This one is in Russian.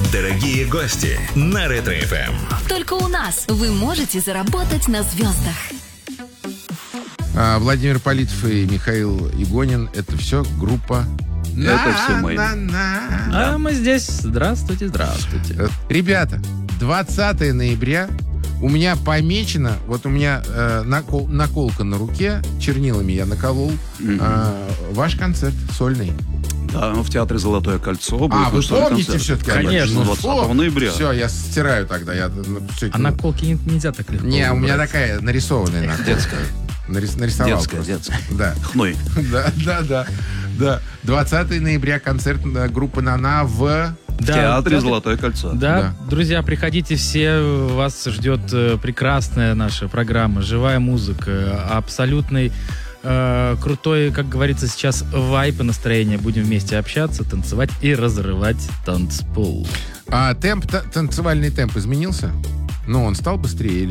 Дорогие гости на Ретро-ФМ. Только у нас вы можете заработать на звездах. Владимир Политов и Михаил Игонин. Это все группа... Это все мы. А мы здесь. Здравствуйте. Ребята, 20 ноября у меня помечено, вот у меня наколка на руке, чернилами я наколол, ваш концерт сольный. Да, в театре «Золотое кольцо». Вы помните концерт. все-таки? Конечно. 20 ноября. Все, я стираю тогда. А наколки нельзя так легко. Не, у меня убрать. такая нарисованная наколка. Детская. Нарисовал. Детская. Да. Хной. Да. 20 ноября концерт группы «Нана» в Театре «Золотое кольцо». Да, друзья, приходите все, вас ждет прекрасная наша программа, живая музыка, абсолютный крутой, как говорится сейчас, вайб и настроение. Будем вместе общаться, танцевать и разрывать танцпол. танцевальный темп изменился? Ну, он стал быстрее или